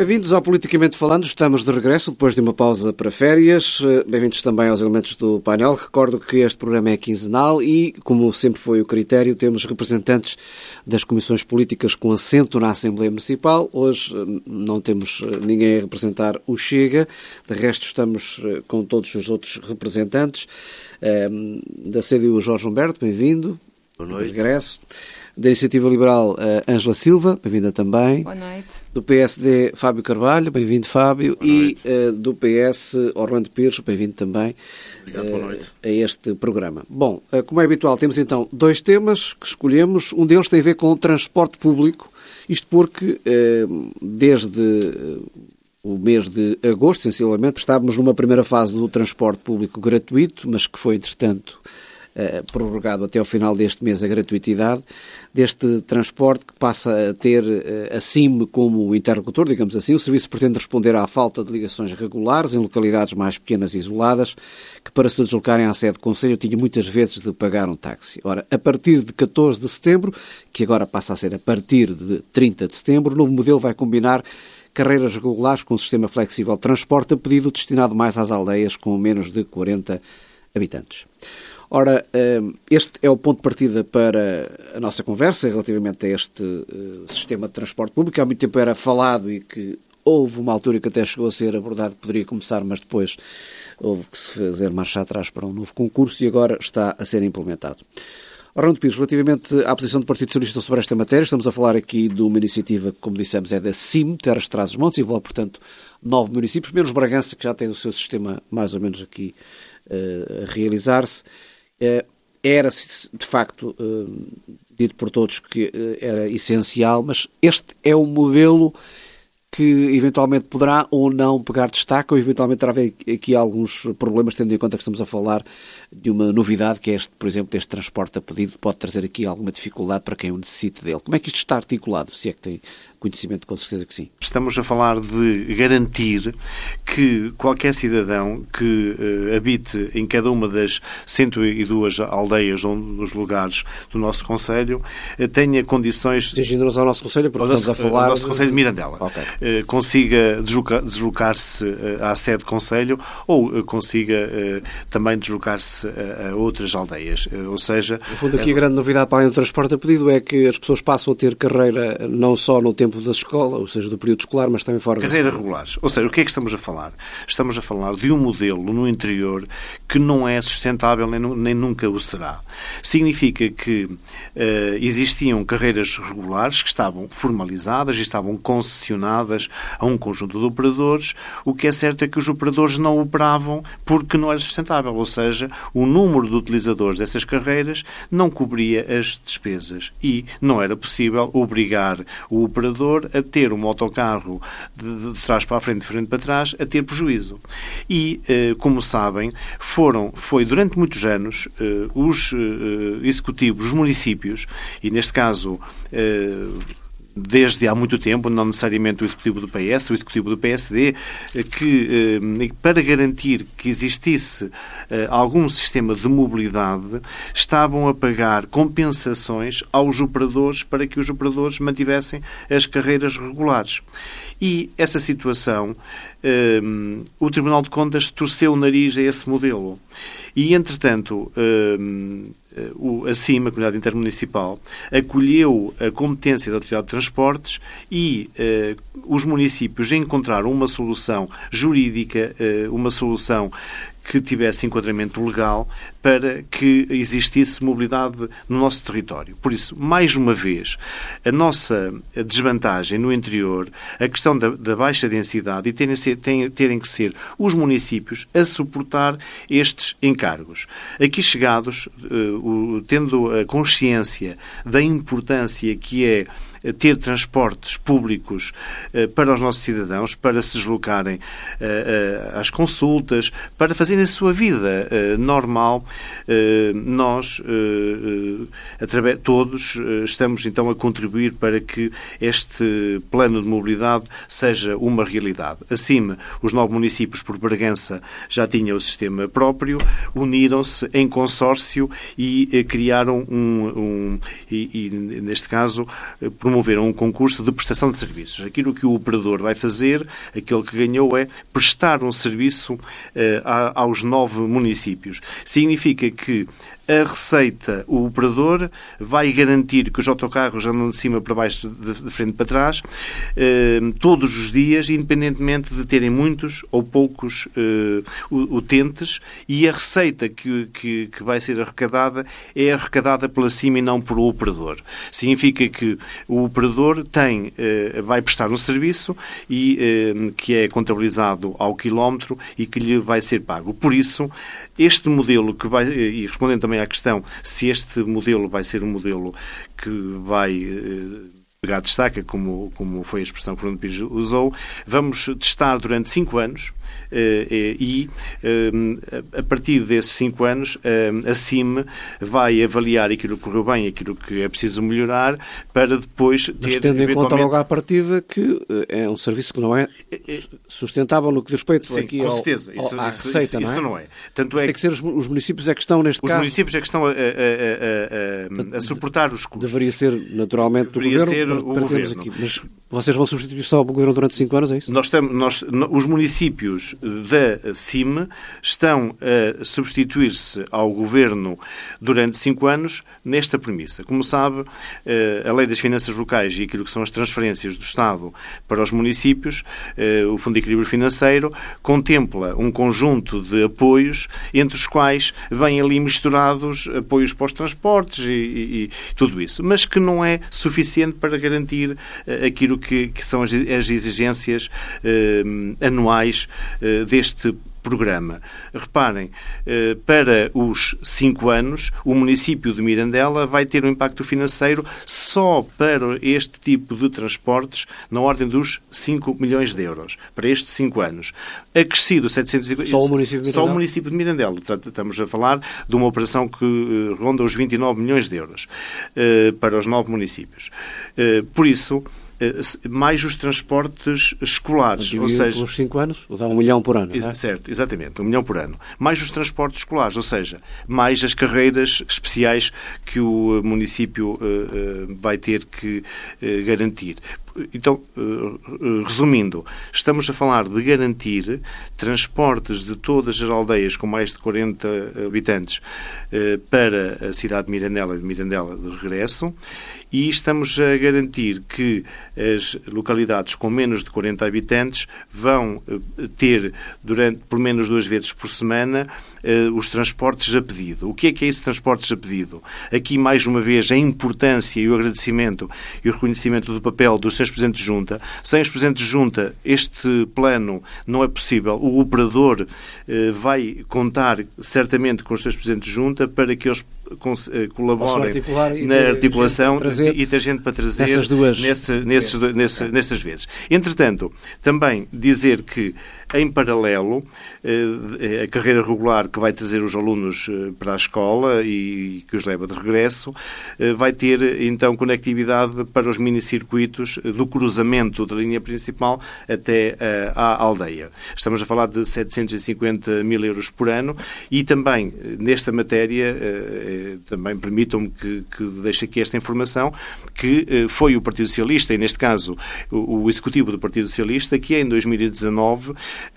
Bem-vindos ao Politicamente Falando. Estamos de regresso depois de uma pausa para férias. Bem-vindos também aos elementos do painel. Recordo que este programa é quinzenal e, como sempre foi o critério, temos representantes das comissões políticas com assento na Assembleia Municipal. Hoje não temos ninguém a representar o Chega. De resto, estamos com todos os outros representantes. Da CDU, Jorge Humberto, bem-vindo. Boa noite. Regresso. Da Iniciativa Liberal, Ângela Silva, bem-vinda também. Boa noite. Do PSD, Fábio Carvalho, bem-vindo, Fábio. E do PS, Orlando Pires, bem-vindo também. Obrigado, boa noite. A este programa. Bom, como é habitual, temos então dois temas que escolhemos. Um deles tem a ver com o transporte público, isto porque desde o mês de agosto, sensivelmente, estávamos numa primeira fase do transporte público gratuito, mas que foi, entretanto, prorrogado até ao final deste mês a gratuitidade deste transporte, que passa a ter a SIM como interlocutor, digamos assim. O serviço pretende responder à falta de ligações regulares em localidades mais pequenas e isoladas, que para se deslocarem à sede do Conselho tinham muitas vezes de pagar um táxi. Ora, a partir de 14 de setembro, que agora passa a ser a partir de 30 de setembro, o novo modelo vai combinar carreiras regulares com um sistema flexível de transporte a pedido destinado mais às aldeias com menos de 40 habitantes. Ora, este é o ponto de partida para a nossa conversa relativamente a este sistema de transporte público. Há muito tempo era falado e que houve uma altura que até chegou a ser abordado, que poderia começar, mas depois houve que se fazer marcha atrás para um novo concurso e agora está a ser implementado. Orlando Pires, relativamente à posição do Partido Socialista sobre esta matéria, estamos a falar aqui de uma iniciativa que, como dissemos, é da SIM, Terras de Trás-os-Montes, envolve, portanto, 9 municípios, menos Bragança, que já tem o seu sistema mais ou menos aqui a realizar-se. Era, de facto, dito por todos que era essencial, mas este é um modelo que eventualmente poderá ou não pegar destaque, ou eventualmente terá aqui alguns problemas, tendo em conta que estamos a falar de uma novidade, que é, por exemplo, deste transporte a pedido, pode trazer aqui alguma dificuldade para quem o necessite dele. Como é que isto está articulado, se é que tem conhecimento? Com certeza que sim. Estamos a falar de garantir que qualquer cidadão que habite em cada uma das 102 aldeias ou dos lugares do nosso Conselho tenha condições... Dirigindo-nos ao nosso Conselho, porque estamos a falar... Ao nosso Conselho de Mirandela. Okay. Consiga deslocar-se à sede do Conselho ou consiga também deslocar-se a outras aldeias. Ou seja... No fundo, aqui a grande novidade para além do transporte a pedido é que as pessoas passam a ter carreira não só no tempo da escola, ou seja, do período escolar, mas também fora da escola. Carreiras regulares. Ou seja, o que é que estamos a falar? Estamos a falar de um modelo no interior que não é sustentável nem nunca o será. Significa que existiam carreiras regulares que estavam formalizadas e estavam concessionadas a um conjunto de operadores. O que é certo é que os operadores não operavam porque não era sustentável, ou seja, o número de utilizadores dessas carreiras não cobria as despesas e não era possível obrigar o operador a ter um autocarro de trás para a frente, de frente para trás, a ter prejuízo. E, como sabem, foi durante muitos anos os executivos, os municípios, e neste caso desde há muito tempo, não necessariamente o Executivo do PS, o Executivo do PSD, que para garantir que existisse algum sistema de mobilidade, estavam a pagar compensações aos operadores para que os operadores mantivessem as carreiras regulares. E essa situação, o Tribunal de Contas torceu o nariz a esse modelo. E, entretanto, a CIM, a Comunidade Intermunicipal, acolheu a competência da Autoridade de Transportes e os municípios encontraram uma solução jurídica, uma solução que tivesse enquadramento legal para que existisse mobilidade no nosso território. Por isso, mais uma vez, a nossa desvantagem no interior, a questão da baixa densidade e terem que ser os municípios a suportar estes encargos. Aqui chegados, tendo a consciência da importância que é ter transportes públicos para os nossos cidadãos, para se deslocarem às consultas, para fazerem a sua vida normal, nós, todos, estamos então a contribuir para que este plano de mobilidade seja uma realidade. Acima, os 9 municípios, por Bragança, já tinham o sistema próprio, uniram-se em consórcio e criaram neste caso, por promoveram um concurso de prestação de serviços. Aquilo que o operador vai fazer, aquele que ganhou, é prestar um serviço aos 9 municípios. Significa que a receita, o operador vai garantir que os autocarros andam de cima para baixo, de frente para trás, todos os dias, independentemente de terem muitos ou poucos utentes, e a receita que vai ser arrecadada é arrecadada pela CIM e não por o operador. Significa que o operador vai prestar um serviço que é contabilizado ao quilómetro e que lhe vai ser pago. Por isso, este modelo e respondendo também à questão se este modelo vai ser um modelo que vai pegar destaca, como foi a expressão que o Fernando Pires usou, vamos testar durante 5 anos e a partir desses 5 anos a CIM vai avaliar aquilo que correu bem, aquilo que é preciso melhorar, para depois ter... Mas tendo em conta logo à partida que é um serviço que não é sustentável no que diz respeito sim, aqui com certeza. à receita, não é? Isso não é. Tanto é tem que ser os municípios é que estão neste caso... Os municípios é que estão a suportar os custos. Deveria ser naturalmente do governo, o governo. Aqui. Mas vocês vão substituir só o governo durante 5 anos, é isso? Os municípios da CIM estão a substituir-se ao governo durante 5 anos nesta premissa. Como sabe, a Lei das Finanças Locais e aquilo que são as transferências do Estado para os municípios, o Fundo de Equilíbrio Financeiro, contempla um conjunto de apoios, entre os quais vêm ali misturados apoios para os transportes e tudo isso, mas que não é suficiente para garantir aquilo que são as exigências anuais deste programa. Reparem, para os 5 anos, o município de Mirandela vai ter um impacto financeiro só para este tipo de transportes na ordem dos 5 milhões de euros, para estes 5 anos. Acrescido 750... Só o município de Mirandela? Só o município de Mirandela. Estamos a falar de uma operação que ronda os 29 milhões de euros para os 9 municípios. Por isso, mais os transportes escolares. Ou seja, pelos 5 anos, dá 1 milhão por ano. Não é? Certo, exatamente, 1 milhão por ano. Mais os transportes escolares, ou seja, mais as carreiras especiais que o município vai ter que garantir. Então, resumindo, estamos a falar de garantir transportes de todas as aldeias com mais de 40 habitantes para a cidade de Mirandela e de Mirandela de regresso, e estamos a garantir que as localidades com menos de 40 habitantes vão ter, por menos 2 vezes por semana, os transportes a pedido. O que é esse transportes a pedido? Aqui, mais uma vez, a importância e o agradecimento e o reconhecimento do papel dos seus Presidentes de Junta. Sem os Presidentes de Junta, este plano não é possível. O operador vai contar certamente com os seus Presidentes de Junta para que eles colaborem na articulação e ter gente para trazer nessas vezes. Entretanto, também dizer que, em paralelo, a carreira regular que vai trazer os alunos para a escola e que os leva de regresso vai ter, então, conectividade para os minicircuitos do cruzamento da linha principal até à aldeia. Estamos a falar de 750 mil euros por ano e também, nesta matéria, também permitam-me que deixe aqui esta informação, que foi o Partido Socialista, e neste caso o Executivo do Partido Socialista, que em 2019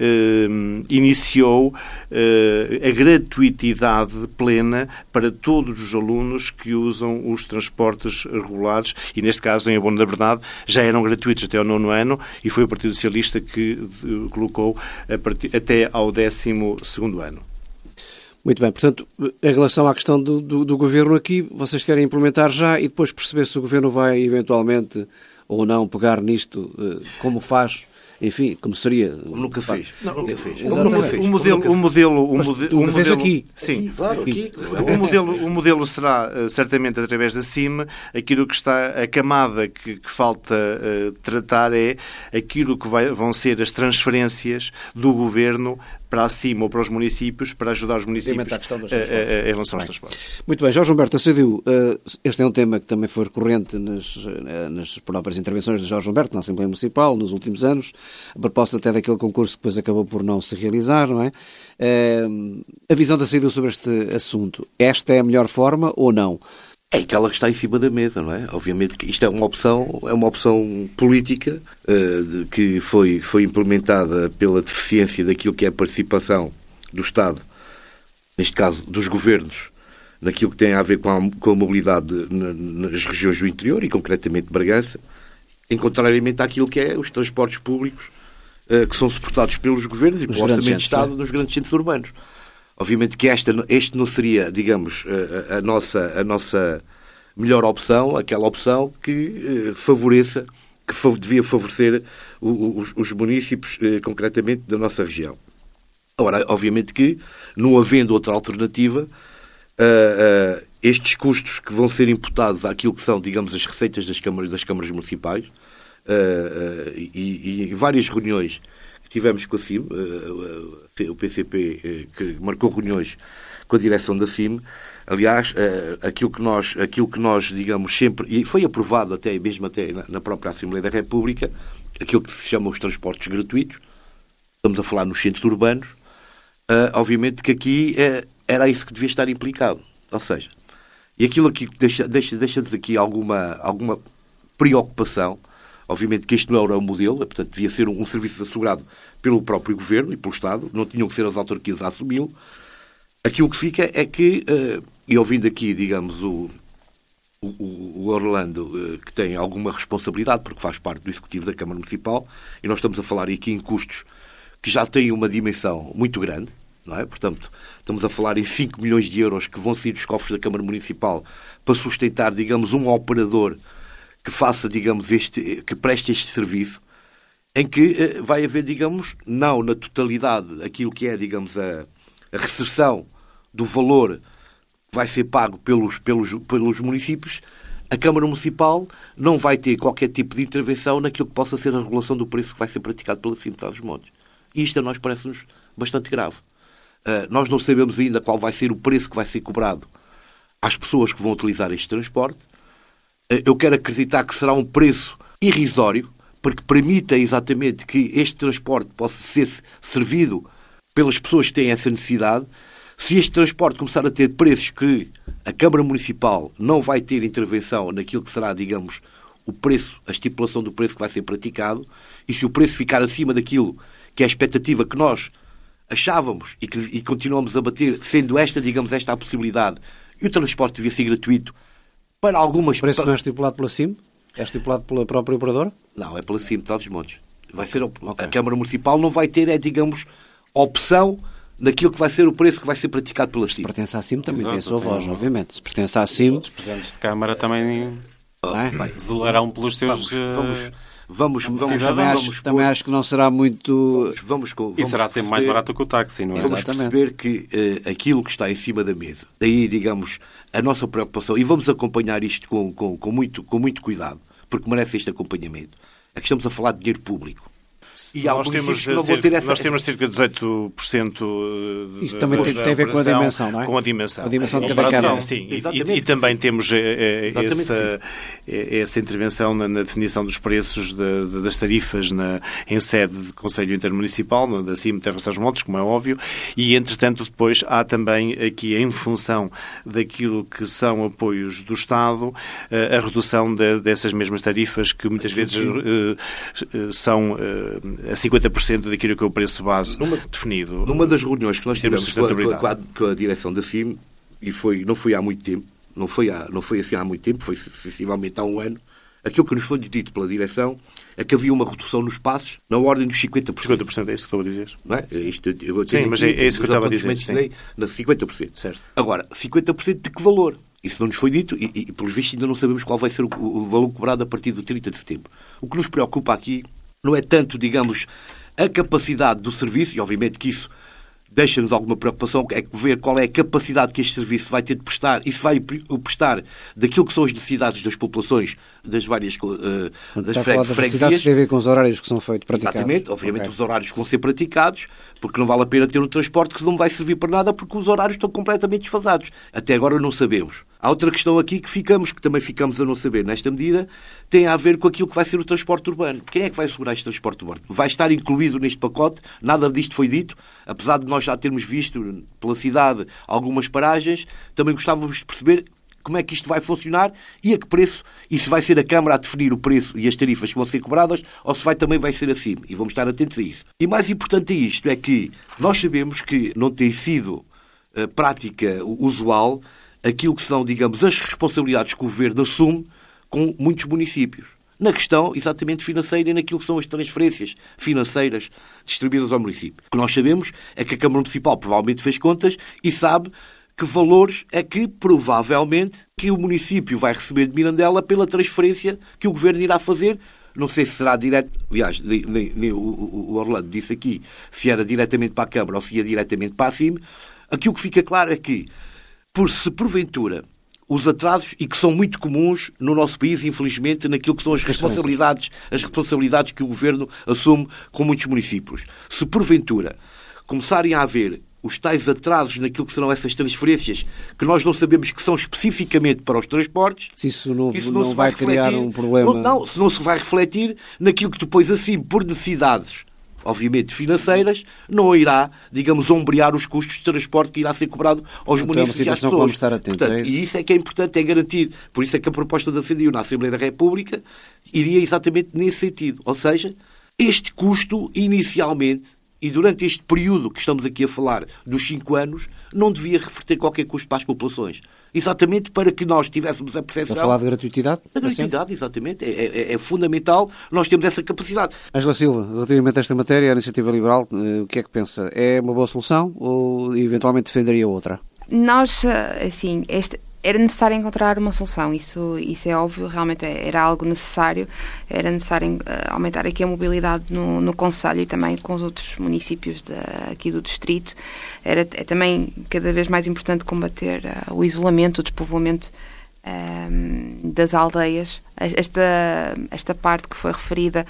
iniciou a gratuitidade plena para todos os alunos que usam os transportes regulares e, neste caso, em abono da verdade, já eram gratuitos até ao 9º ano e foi o Partido Socialista que colocou até ao 12º ano. Muito bem, portanto, em relação à questão do Governo aqui, vocês querem implementar já e depois perceber se o Governo vai eventualmente ou não pegar nisto, como faz, enfim, como seria... Nunca fez. Nunca fez. O modelo aqui. Sim, claro, aqui. O modelo será, certamente, através da CIM. Aquilo que está, a camada que falta tratar é aquilo que vão ser as transferências do Governo para a CIM ou para os municípios, para ajudar os municípios em relação aos transportes. Muito bem, Jorge Humberto Assadiu, este é um tema que também foi recorrente nas próprias intervenções de Jorge Humberto na Assembleia Municipal nos últimos anos, a propósito até daquele concurso que depois acabou por não se realizar, não é? A visão da Assadiu sobre este assunto, esta é a melhor forma ou não? É aquela que está em cima da mesa, não é? Obviamente que isto é uma opção política que foi implementada pela deficiência daquilo que é a participação do Estado, neste caso dos governos, naquilo que tem a ver com a mobilidade nas regiões do interior e concretamente Bragança, em contrariamente àquilo que é os transportes públicos que são suportados pelos governos e pelo Orçamento de Estado nos grandes centros urbanos. Obviamente que este não seria, digamos, a nossa melhor opção, aquela opção que devia favorecer os municípios, concretamente, da nossa região. Ora, obviamente que, não havendo outra alternativa, estes custos que vão ser imputados àquilo que são, digamos, as receitas das câmaras municipais, e em várias reuniões que tivemos com a CIM, o PCP que marcou reuniões com a direção da CIM, aliás, aquilo que nós digamos sempre, e foi aprovado até na própria Assembleia da República, aquilo que se chama os transportes gratuitos, estamos a falar nos centros urbanos, obviamente que aqui era isso que devia estar implicado, ou seja, e aquilo aqui deixa-nos aqui alguma preocupação. Obviamente que este não era o modelo, portanto devia ser um serviço assegurado pelo próprio Governo e pelo Estado, não tinham que ser as autarquias a assumi-lo. Aquilo que fica é que, e ouvindo aqui, digamos, o Orlando, que tem alguma responsabilidade, porque faz parte do Executivo da Câmara Municipal, e nós estamos a falar aqui em custos que já têm uma dimensão muito grande, não é? Portanto, estamos a falar em 5 milhões de euros que vão sair dos cofres da Câmara Municipal para sustentar, digamos, um operador que faça, digamos, que preste este serviço, em que vai haver, digamos, não na totalidade aquilo que é, digamos, a restrição do valor que vai ser pago pelos municípios, a Câmara Municipal não vai ter qualquer tipo de intervenção naquilo que possa ser a regulação do preço que vai ser praticado pela CIM de Trás-os-Montes. E isto a nós parece-nos bastante grave. Nós não sabemos ainda qual vai ser o preço que vai ser cobrado às pessoas que vão utilizar este transporte. Eu quero acreditar que será um preço irrisório, porque permita exatamente que este transporte possa ser servido pelas pessoas que têm essa necessidade. Se este transporte começar a ter preços que a Câmara Municipal não vai ter intervenção naquilo que será, digamos, o preço, a estipulação do preço que vai ser praticado, e se o preço ficar acima daquilo que é a expectativa que nós achávamos e continuamos a bater, sendo esta, digamos, esta a possibilidade, e o transporte devia ser gratuito, para algumas... O preço não é estipulado pela CIM? É estipulado pela própria operadora? Não, é pela CIM de Trás-os-Montes. Vai ser a Câmara Municipal não vai ter, digamos, opção naquilo que vai ser o preço que vai ser praticado pela CIM. Se pertence à CIM também tem a sua voz, obviamente. Se pertence à CIM... Os presidentes de Câmara também zelarão pelos seus... Vamos também acho que não será muito... E será sempre mais barato que o táxi, não é? Vamos perceber que aquilo que está em cima da mesa, daí, digamos, a nossa preocupação, e vamos acompanhar isto com muito cuidado, porque merece este acompanhamento, é que estamos a falar de dinheiro público. E nós temos cerca de 18%. Isso também tem a ver com a dimensão, não é? Com a dimensão. A dimensão de cada câmara. Sim, e também temos essa intervenção na definição dos preços das tarifas em sede de Conselho Intermunicipal, da CIM Terras das Montes, como é óbvio, e entretanto depois há também aqui, em função daquilo que são apoios do Estado, a redução dessas mesmas tarifas que muitas vezes são a 50% daquilo que é o preço base definido. Numa das reuniões que nós tivemos com a direção da CIM, e não foi há muito tempo, não foi assim há muito tempo, foi sensivelmente há um ano, aquilo que nos foi dito pela direção é que havia uma redução nos passos na ordem dos 50%. 50% é isso que estou a dizer. Não é? Sim, mas é isso que eu estava a dizer. Sim. Na 50%. Certo. Agora, 50% de que valor? Isso não nos foi dito e pelos vistos, ainda não sabemos qual vai ser o valor cobrado a partir do 30 de setembro. O que nos preocupa aqui não é tanto, digamos, a capacidade do serviço, e obviamente que isso deixa-nos alguma preocupação, é ver qual é a capacidade que este serviço vai ter de prestar e se vai prestar daquilo que são as necessidades das populações das várias freguesias. Tem a ver com os horários que são praticados. Exatamente, obviamente os horários que vão ser praticados, porque não vale a pena ter um transporte que não vai servir para nada porque os horários estão completamente desfasados. Até agora não sabemos. Há outra questão aqui que também ficamos a não saber nesta medida, tem a ver com aquilo que vai ser o transporte urbano. Quem é que vai assegurar este transporte urbano? Vai estar incluído neste pacote? Nada disto foi dito, apesar de nós já termos visto pela cidade algumas paragens, também gostávamos de perceber como é que isto vai funcionar e a que preço, e se vai ser a Câmara a definir o preço e as tarifas que vão ser cobradas, ou se também vai ser assim. E vamos estar atentos a isso. E mais importante a isto é que nós sabemos que não tem sido prática usual aquilo que são, digamos, as responsabilidades que o Governo assume com muitos municípios. Na questão, exatamente, financeira e naquilo que são as transferências financeiras distribuídas ao município. O que nós sabemos é que a Câmara Municipal provavelmente fez contas e sabe que valores é que, provavelmente, que o município vai receber de Mirandela pela transferência que o Governo irá fazer. Não sei se será direto... Aliás, o Orlando disse aqui se era diretamente para a Câmara ou se ia diretamente para a CIM. Aqui o que fica claro é que, se porventura os atrasos, e que são muito comuns no nosso país, infelizmente, naquilo que são as responsabilidades que o Governo assume com muitos municípios. Se porventura começarem a haver os tais atrasos naquilo que serão essas transferências, que nós não sabemos que são especificamente para os transportes... Se isso não vai criar um problema... Se não se vai refletir naquilo que depois, assim, por necessidades, obviamente financeiras, não irá, digamos, ombrear os custos de transporte que irá ser cobrado aos municípios e às pessoas. Estar atentos, portanto, e isso é que é importante, é garantir. Por isso é que a proposta da CDU na Assembleia da República iria exatamente nesse sentido. Ou seja, este custo, inicialmente, e durante este período que estamos aqui a falar, dos 5 anos, não devia refletir qualquer custo para as populações. Exatamente para que nós tivéssemos a percepção... A falar de gratuitidade? Da gratuidade, exatamente. É fundamental nós termos essa capacidade. Ângela Silva, relativamente a esta matéria, a Iniciativa Liberal, o que é que pensa? É uma boa solução ou eventualmente defenderia outra? Nós, assim, era necessário encontrar uma solução, isso é óbvio, realmente era algo necessário, era necessário aumentar aqui a mobilidade no concelho e também com os outros municípios aqui do distrito. É também cada vez mais importante combater o isolamento, o despovoamento das aldeias. Esta parte que foi referida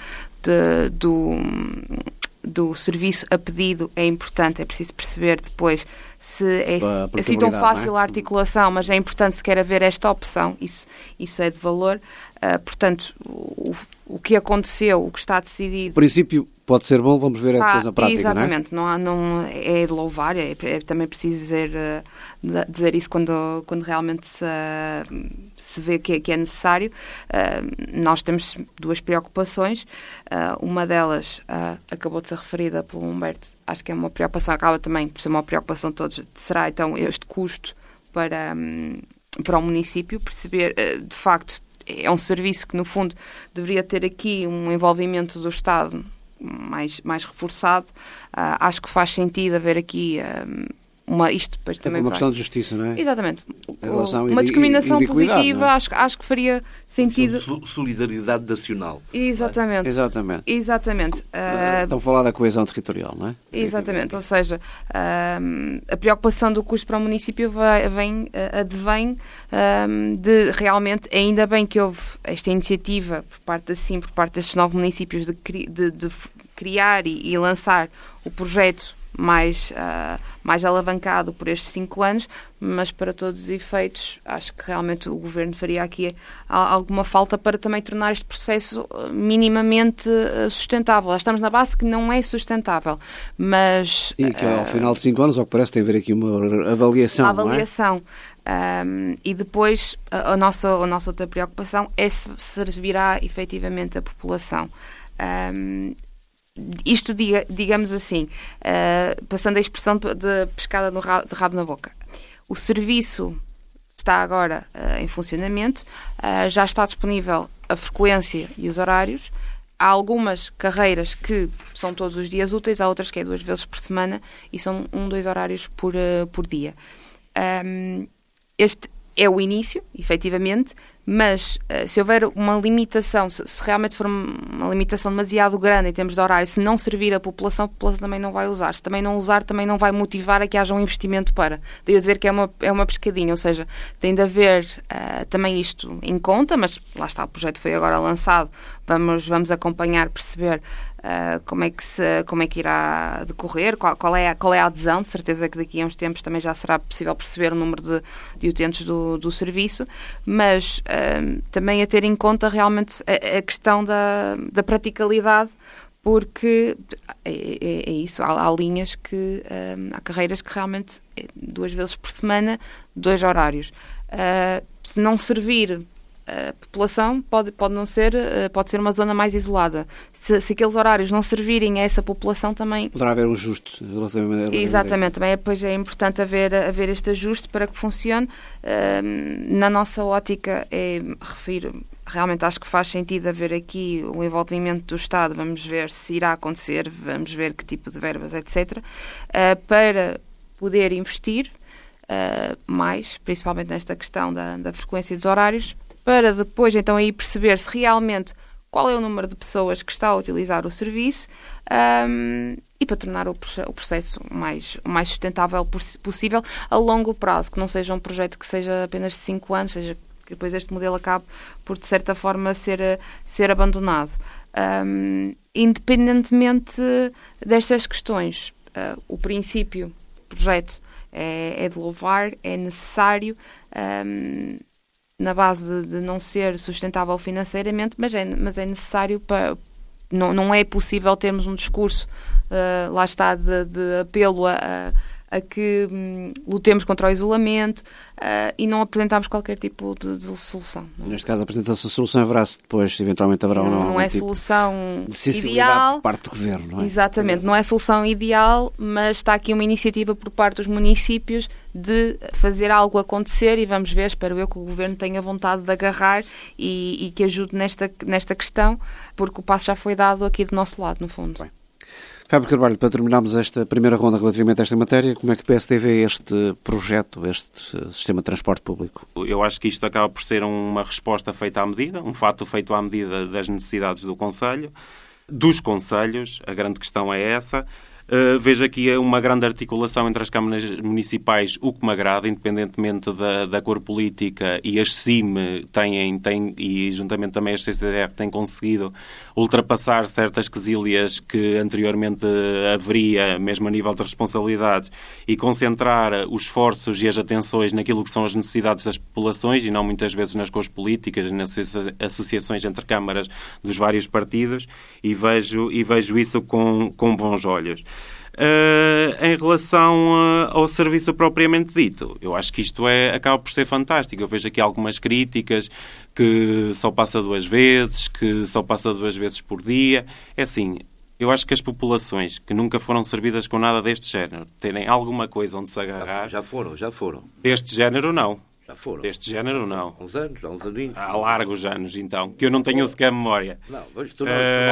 do serviço a pedido é importante, é preciso perceber depois se é assim tão fácil a articulação, mas é importante se quer haver esta opção, isso é de valor. Portanto, o que aconteceu, o que está decidido... O princípio pode ser bom, vamos ver depois na prática, exatamente, não é? Não é de louvar, é também preciso dizer isso quando realmente se vê que é necessário. Nós temos 2 preocupações, uma delas acabou de ser referida pelo Humberto, acho que é uma preocupação, acaba também por ser uma preocupação de todos, será então este custo para o município, perceber, de facto, é um serviço que, no fundo, deveria ter aqui um envolvimento do Estado mais reforçado. Acho que faz sentido haver aqui isto depois também uma questão de justiça, não é? Exatamente. Uma discriminação positiva, é? acho que faria sentido. Solidariedade nacional. Exatamente. Exatamente. Estão a falar da coesão territorial, não é? Exatamente. Ou seja, a preocupação do custo para o município advém de realmente, ainda bem que houve esta iniciativa por parte destes 9 municípios de criar e lançar o projeto mais alavancado por estes 5 anos, mas para todos os efeitos acho que realmente o Governo faria aqui alguma falta para também tornar este processo minimamente sustentável. Já estamos na base que não é sustentável, mas... E que ao final de 5 anos, ao que parece, tem a haver aqui uma avaliação, uma avaliação. Não é? E depois a nossa outra preocupação é se servirá efetivamente a população. Isto, digamos assim, passando a expressão de pescada de rabo na boca. O serviço está agora em funcionamento, já está disponível a frequência e os horários. Há algumas carreiras que são todos os dias úteis, há outras que é 2 vezes por semana e são 2 horários por dia. Este é o início, efetivamente, mas se houver uma limitação, se realmente for uma limitação demasiado grande em termos de horário, se não servir a população também não vai usar. Se também não usar, também não vai motivar a que haja um investimento para. Daí a dizer que é uma pescadinha, ou seja, tem de haver também isto em conta, mas lá está, o projeto foi agora lançado, vamos acompanhar, perceber como é que irá decorrer, qual é a adesão. De certeza que daqui a uns tempos também já será possível perceber o número de utentes do serviço, mas também a ter em conta realmente a questão da praticalidade, porque é isso, há linhas há carreiras que realmente 2 vezes por semana, 2 horários. Se não servir a população, pode ser uma zona mais isolada. Se aqueles horários não servirem a essa população, também... Poderá haver um ajuste. Exatamente. Também depois é importante haver este ajuste para que funcione. Na nossa ótica, realmente acho que faz sentido haver aqui o envolvimento do Estado. Vamos ver se irá acontecer, vamos ver que tipo de verbas, etc. Para poder investir mais, principalmente nesta questão da frequência dos horários, para depois então aí perceber se realmente qual é o número de pessoas que está a utilizar o serviço e para tornar o processo o mais sustentável possível a longo prazo, que não seja um projeto que seja apenas de 5 anos, seja que depois este modelo acabe por, de certa forma, ser abandonado. Independentemente destas questões, o princípio do projeto é de louvar, é necessário, na base de não ser sustentável financeiramente, mas é necessário para... Não é possível termos um discurso, lá está, de apelo a que lutemos contra o isolamento e não apresentarmos qualquer tipo de solução. Não? Neste caso, apresenta-se a solução, verá-se depois, eventualmente haverá ou não. Não é solução ideal. Por parte do Governo, não é? Exatamente, não é solução ideal, mas está aqui uma iniciativa por parte dos municípios de fazer algo acontecer e vamos ver, espero eu, que o Governo tenha vontade de agarrar e que ajude nesta questão, porque o passo já foi dado aqui do nosso lado, no fundo. Bem. Fábio Carvalho, para terminarmos esta primeira ronda relativamente a esta matéria, como é que o PSD vê este projeto, este sistema de transporte público? Eu acho que isto acaba por ser uma resposta feita à medida, um fato feito à medida das necessidades do Conselho, dos Conselhos, a grande questão é essa. Vejo aqui uma grande articulação entre as câmaras municipais, o que me agrada, independentemente da cor política, e as CIM têm, e juntamente também as CCDR têm conseguido ultrapassar certas quesílias que anteriormente haveria, mesmo a nível de responsabilidades, e concentrar os esforços e as atenções naquilo que são as necessidades das populações e não muitas vezes nas cores políticas e nas associações entre câmaras dos vários partidos, e vejo isso com bons olhos. Em relação ao serviço propriamente dito, eu acho que isto acaba por ser fantástico. Eu vejo aqui algumas críticas que só passa 2 vezes, que só passa 2 vezes por dia. É assim, eu acho que as populações que nunca foram servidas com nada deste género terem alguma coisa onde se agarrar... Já foram. Deste género, não. Já foram. Deste género, não. Há uns anos, há uns aninhos. Há largos anos, então, que eu não tenho sequer memória. Não, mas tu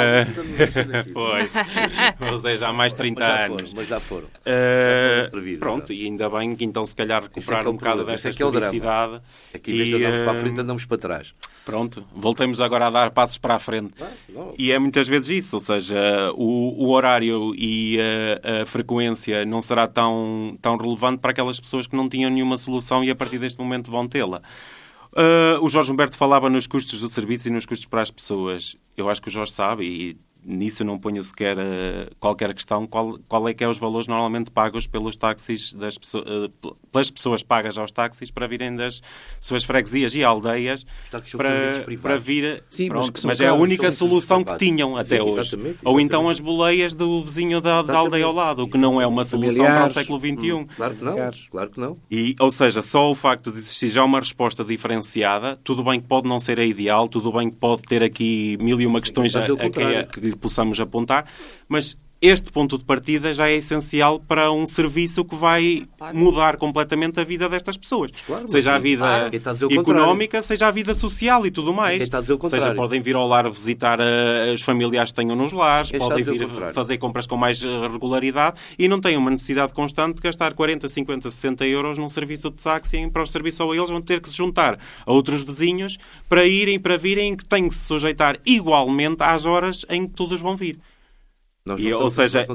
Pois, ou seja, há mais 30 anos. Mas já foram. Pronto, e ainda bem que então se calhar recuperar um bocado desta historicidade. Aqui em vez de andarmos para a frente, andamos para trás. Pronto, voltemos agora a dar passos para a frente. E é muitas vezes isso, ou seja, o horário e a frequência não será tão relevante para aquelas pessoas que não tinham nenhuma solução e a partir deste momento vão tê-la. O Jorge Humberto falava nos custos do serviço e nos custos para as pessoas. Eu acho que o Jorge sabe, e nisso não ponho sequer qualquer questão, qual é que é os valores normalmente pagos pelos táxis, pelas pessoas pagas aos táxis para virem das suas freguesias e aldeias para vir... Sim, pronto, mas é a única solução que tinham até hoje. Exatamente. Ou então as boleias do vizinho da aldeia ao lado, o que não é uma solução para o século XXI. Claro que não. E, ou seja, só o facto de existir já uma resposta diferenciada, tudo bem que pode não ser a ideal, tudo bem que pode ter aqui 1001 questões que possamos apontar, mas este ponto de partida já é essencial para um serviço que vai mudar completamente a vida destas pessoas. Claro, seja a vida económica, seja a vida social e tudo mais. Seja, podem vir ao lar visitar os familiares que tenham nos lares, podem vir fazer compras com mais regularidade e não têm uma necessidade constante de gastar 40, 50, 60 euros num serviço de táxi e para o serviço a eles vão ter que se juntar a outros vizinhos para virem que têm que se sujeitar igualmente às horas em que todos vão vir. Ou seja,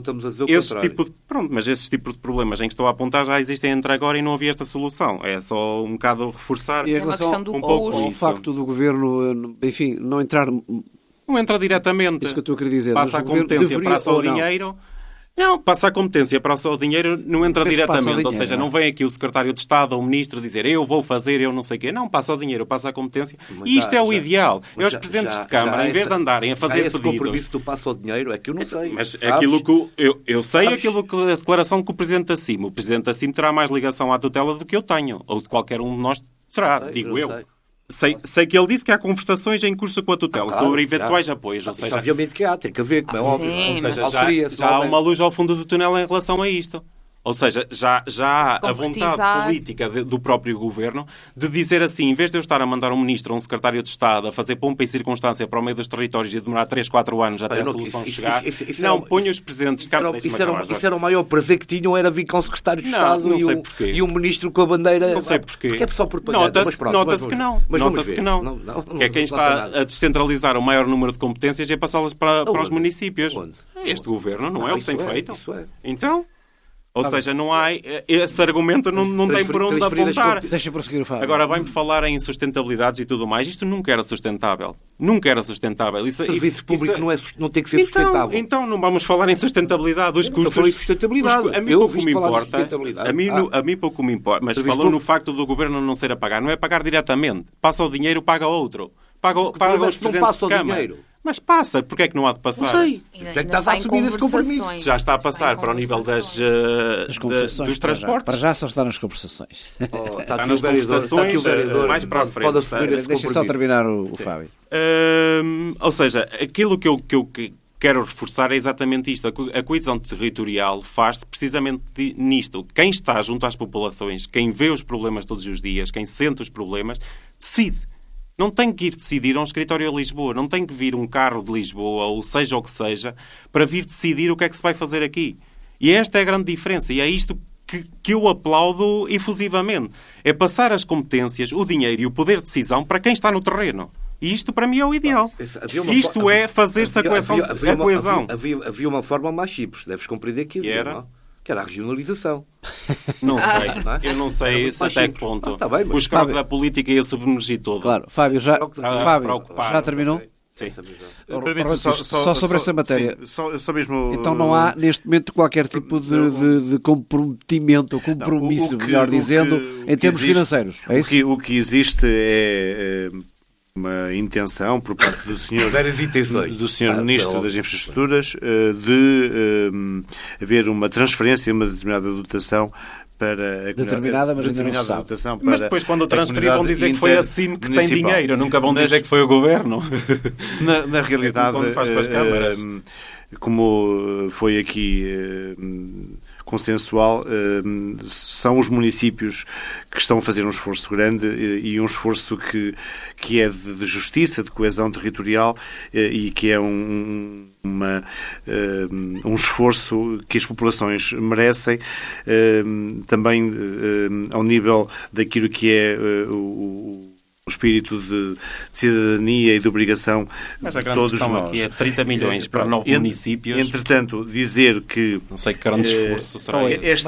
esses tipos de problemas em que estou a apontar já existem entre agora e não havia esta solução. É só um bocado reforçar e em relação ao facto do Governo, enfim, não entrar... Não entra diretamente. Isso que eu estou a querer dizer. Passa a competência para só o dinheiro... Não, passa a competência para o dinheiro, não entra diretamente. Ou seja, não vem aqui o secretário de Estado ou o ministro dizer eu vou fazer, eu não sei o quê. Não, passa o dinheiro, passa a competência. Mas e isto é o ideal. Os presidentes de Câmara, em vez de andarem a fazer pedidos... Esse compromisso do passo ao dinheiro é que eu não sei. Mas aquilo que eu sei aquilo que a declaração que o Presidente da CIM. O Presidente da CIM terá mais ligação à tutela do que eu tenho. Ou de qualquer um de nós terá, digo eu. Sei que ele disse que há conversações em curso com a tutela sobre eventuais apoios. Ou seja, obviamente que há, tem que haver, como é óbvio. Ou seja, já há uma luz ao fundo do túnel em relação a isto. Ou seja, já há a vontade política do próprio governo de dizer assim, em vez de eu estar a mandar um ministro ou um secretário de Estado a fazer pompa e circunstância para o meio dos territórios e demorar 3, 4 anos até a solução chegar, ponha os presentes de carta. Isso era o maior prazer que tinham, era vir com o secretário de Estado e um ministro com a bandeira. Não sei porquê. Porque é só propaganda. Nota-se que não. Nota-se que não. Que é quem está a descentralizar o maior número de competências e a passá-las para os municípios. Este governo não é o que tem feito. Então... Ou seja, não há... Esse argumento não tem por onde apontar. Deixa prosseguir o Fábio. Agora, vai-me falar em insustentabilidades e tudo mais. Isto nunca era sustentável. Nunca era sustentável. O serviço público não tem que ser sustentável. Então não vamos falar em sustentabilidade. Os custos... Eu sustentabilidade. A mim pouco me importa. A mim pouco me importa. Mas falou no facto do governo não ser a pagar. Não é pagar diretamente. Passa o dinheiro, paga outro. Paga os presentes de Câmara. Mas passa, porque é que não há de passar? Não sei. Estás a assumir esse compromisso. Já está a passar para o nível dos transportes. Para já só está nas conversações. Está nas conversações, mais para a frente. Pode assumir esse Deixa só terminar o Fábio. Ou seja, aquilo que eu quero reforçar é exatamente isto. A coesão territorial faz-se precisamente nisto. Quem está junto às populações, quem vê os problemas todos os dias, quem sente os problemas, decide. Não tem que ir decidir a um escritório a Lisboa. Não tem que vir um carro de Lisboa, ou seja o que seja, para vir decidir o que é que se vai fazer aqui. E esta é a grande diferença. E é isto que eu aplaudo efusivamente. É passar as competências, o dinheiro e o poder de decisão para quem está no terreno. E isto, para mim, é o ideal. Isto é fazer-se a coesão. Havia uma forma mais simples. Deves compreender que havia, não? Que era a regionalização. Não sei. Eu não sei até que ponto. O escroque da política ia submergir todo. Claro. Fábio, já terminou? Sim. Só sobre essa matéria. Só mesmo... Então não há, neste momento, qualquer tipo de comprometimento ou compromisso, melhor dizendo, em termos financeiros. É isso? O que existe é uma intenção por parte do senhor Ministro das Infraestruturas de haver uma transferência, uma determinada dotação para a determinada, mas ainda não se sabe. Mas depois, quando transferir, vão dizer que foi a CIM que tem dinheiro. Nunca vão dizer que foi o Governo. Na realidade, quando faz para as câmaras. Como foi aqui consensual, são os municípios que estão a fazer um esforço grande e um esforço que é de justiça, de coesão territorial e que é um esforço que as populações merecem, também ao nível daquilo que é o espírito de cidadania e de obrigação de todos nós. Aqui é 30 milhões para 9 municípios. Entretanto, dizer que... Não sei que grande esforço será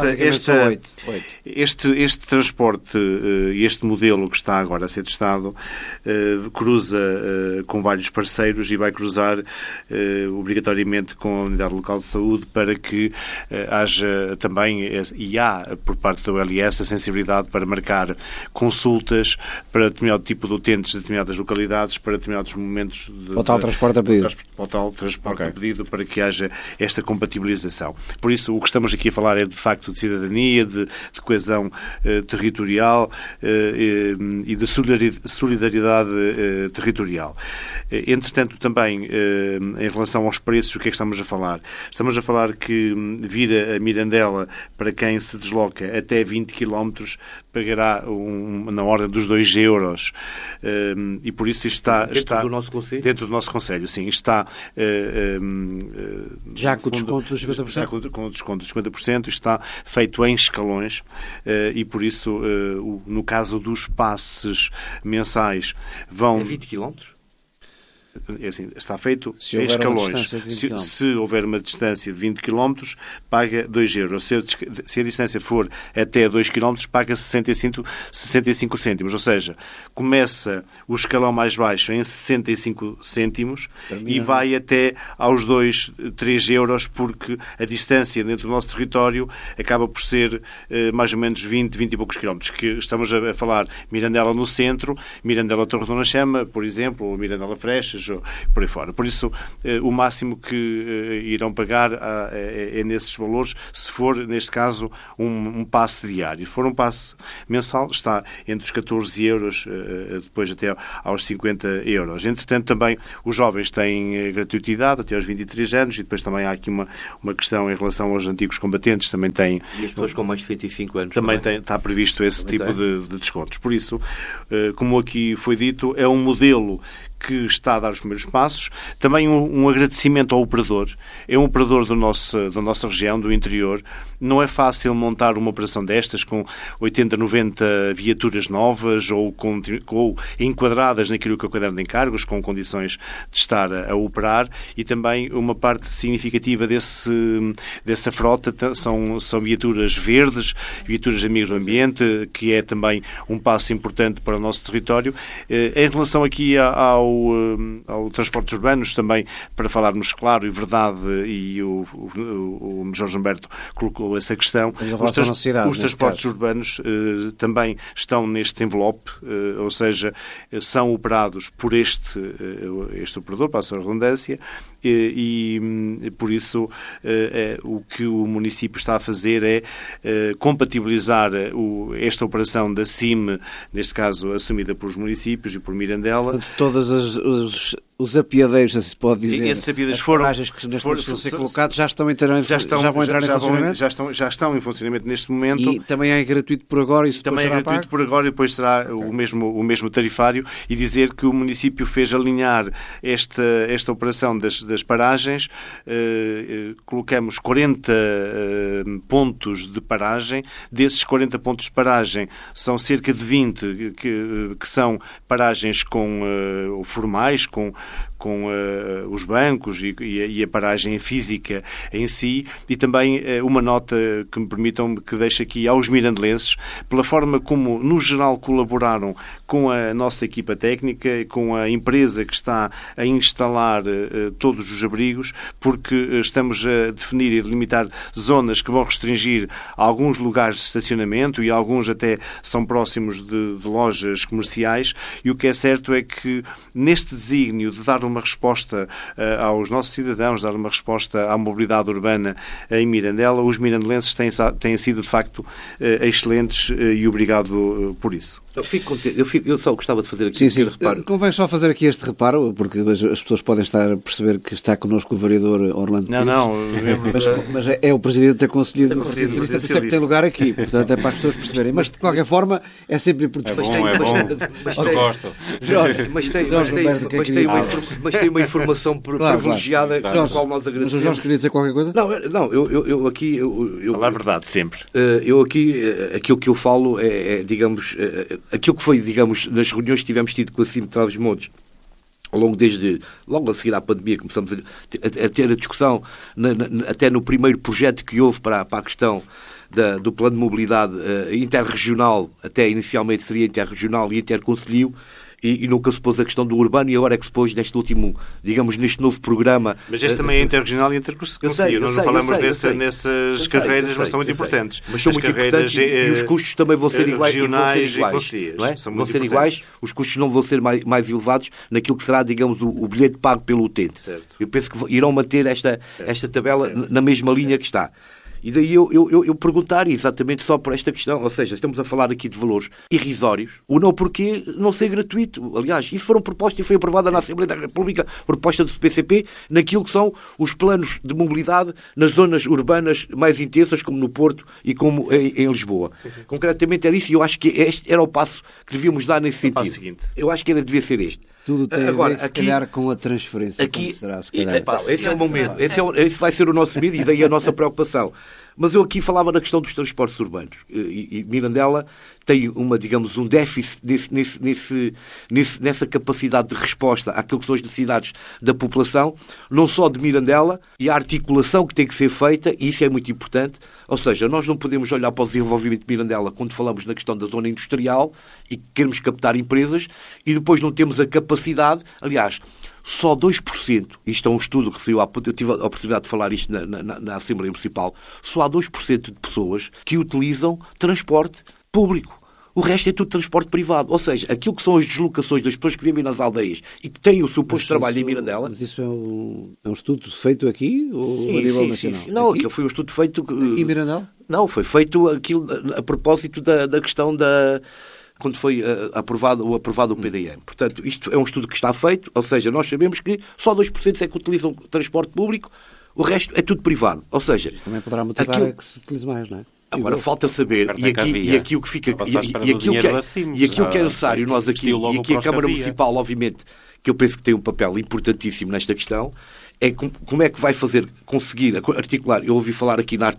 este transporte e este modelo que está agora a ser testado cruza com vários parceiros e vai cruzar obrigatoriamente com a Unidade Local de Saúde para que haja também, e há por parte da OLS, a sensibilidade para marcar consultas para determinado tipo de utentes de determinadas localidades para determinados momentos o tal transporte a pedido. O tal transporte a pedido para que haja esta compatibilização. Por isso, o que estamos aqui a falar é de facto de cidadania, de coesão territorial e de solidariedade territorial. Entretanto, também, em relação aos preços, o que é que estamos a falar? Estamos a falar que vir a Mirandela, para quem se desloca até 20 km, pagará na ordem dos 2 euros. E por isso isto está dentro do nosso Conselho? Dentro do nosso Conselho, sim. Está já com o desconto dos 50%? Já com o desconto dos 50%. Está feito em escalões e por isso, no caso dos passes mensais, vão... É 20 km? É assim, está feito em escalões. Se houver uma distância de 20 km, paga 2 euros. Se a distância for até 2 km, paga 65 cêntimos. Ou seja, começa o escalão mais baixo em 65 cêntimos e vai até aos 2, 3 euros, porque a distância dentro do nosso território acaba por ser mais ou menos 20 e poucos quilómetros. Que estamos a falar Mirandela no centro, Mirandela Torre Dona Chama, por exemplo, ou Mirandela Freixas, Seixas, por aí fora. Por isso, o máximo que irão pagar é nesses valores, se for, neste caso, um passe diário. Se for um passe mensal, está entre os 14 euros, depois até aos 50 euros. Entretanto, também os jovens têm gratuitidade até aos 23 anos e depois também há aqui uma questão em relação aos antigos combatentes, também têm... E as pessoas com mais de 65 anos também está previsto esse tipo de descontos. Por isso, como aqui foi dito, é um modelo que está a dar os primeiros passos. Também um agradecimento ao operador. É um operador da nossa região, do interior. Não é fácil montar uma operação destas com 80, 90 viaturas novas ou enquadradas naquilo que é o caderno de encargos, com condições de estar a operar, e também uma parte significativa dessa frota são viaturas verdes, viaturas amigas do ambiente, que é também um passo importante para o nosso território. Em relação aqui ao transportes urbanos, também para falarmos claro e verdade, e o Jorge Humberto colocou essa questão, os transportes urbanos também estão neste envelope, ou seja, são operados por este operador, passa a redundância, e por isso o que o município está a fazer é compatibilizar esta operação da CIM, neste caso assumida pelos municípios e por Mirandela. Todas os apiadeiros, assim se pode dizer, esses apiadeiros as paragens que neste momento estão a ser colocados já vão entrar em funcionamento? Já estão em funcionamento neste momento. E também é gratuito por agora? Isso também é gratuito por agora e depois será o mesmo tarifário, e dizer que o município fez alinhar esta operação das paragens. Colocamos 40 pontos de paragem. Desses 40 pontos de paragem são cerca de 20 que são paragens formais, com os bancos e a paragem física em si, e também uma nota que me permitam que deixe aqui aos mirandelenses, pela forma como, no geral, colaboraram com a nossa equipa técnica, com a empresa que está a instalar todos os abrigos, porque estamos a definir e delimitar zonas que vão restringir alguns lugares de estacionamento, e alguns até são próximos de lojas comerciais, e o que é certo é que neste desígnio de dar uma resposta aos nossos cidadãos, dar uma resposta à mobilidade urbana em Mirandela, os mirandelenses têm sido, de facto, excelentes, e obrigado por isso. Eu fico contente. Eu só gostava de fazer aqui um reparo. Convém só fazer aqui este reparo, porque as pessoas podem estar a perceber que está connosco o vereador Orlando Pires. Mas é o Presidente da Conselhia do Partido Socialista, por isso é que tem lugar aqui. Portanto, é para as pessoas perceberem. Mas, de qualquer forma, é sempre importante. Eu gosto. Mas tem uma informação privilegiada, com a qual nós agradecemos. Mas o Jorge queria dizer qualquer coisa? Não, eu aqui... Falar a verdade, sempre. Eu aqui, aquilo que eu falo digamos... aquilo que foi, digamos, nas reuniões que tivemos tido com a CIM de Trás-os-Montes, logo a seguir à pandemia, começamos a ter a discussão, até no primeiro projeto que houve para a questão do plano de mobilidade interregional, até inicialmente seria interregional e interconcelhio, e nunca se pôs a questão do urbano, e agora é que se pôs neste último, digamos, neste novo programa. Mas este também é interregional e interconcelho. Nós não falamos nessas carreiras, mas são muito importantes. Mas são muito importantes, e os custos também vão ser iguais. Regionais e vão ser iguais, os custos não vão ser mais elevados naquilo que será, digamos, o bilhete pago pelo utente. Certo. Eu penso que irão manter esta tabela na mesma linha que está. E daí eu perguntar exatamente só por esta questão, ou seja, estamos a falar aqui de valores irrisórios, o não porquê não ser gratuito. Aliás, isso foram propostas e foi aprovada na Assembleia da República, proposta do PCP, naquilo que são os planos de mobilidade nas zonas urbanas mais intensas, como no Porto e como em Lisboa. Sim. Concretamente era isso, e eu acho que este era o passo que devíamos dar nesse sentido. Passo seguinte. Eu acho que devia ser este. Tudo tem agora, a ver, se calhar, com a transferência. Será, se calhar. Esse é o momento. Esse vai ser o nosso medo e daí a nossa preocupação. Mas eu aqui falava da questão dos transportes urbanos. E Mirandela tem digamos, um déficit nessa capacidade de resposta àquilo que são as necessidades da população, não só de Mirandela, e a articulação que tem que ser feita, e isso é muito importante. Ou seja, nós não podemos olhar para o desenvolvimento de Mirandela quando falamos na questão da zona industrial e queremos captar empresas, e depois não temos a capacidade. Aliás, só 2%, isto é um estudo que saiu, eu tive a oportunidade de falar isto na Assembleia Municipal, só há 2% de pessoas que utilizam transporte público. O resto é tudo transporte privado. Ou seja, aquilo que são as deslocações das pessoas que vivem nas aldeias e que têm o seu posto de trabalho em Mirandela... Mas isso é um estudo feito aqui ou a nível nacional? Sim. Não, aqui? aquilo foi um estudo feito... Aqui em Mirandela? Não, foi feito aquilo a propósito da questão da... quando foi aprovado o PDM. Portanto, isto é um estudo que está feito, ou seja, nós sabemos que só 2% é que utilizam transporte público, o resto é tudo privado. Ou seja... Também poderá motivar a que se utilize mais, não é? Agora falta saber, e aqui o que fica... E aquilo que é necessário nós aqui, e aqui a Câmara Municipal, obviamente, que eu penso que tem um papel importantíssimo nesta questão, é como é que vai conseguir articular. Eu ouvi falar aqui na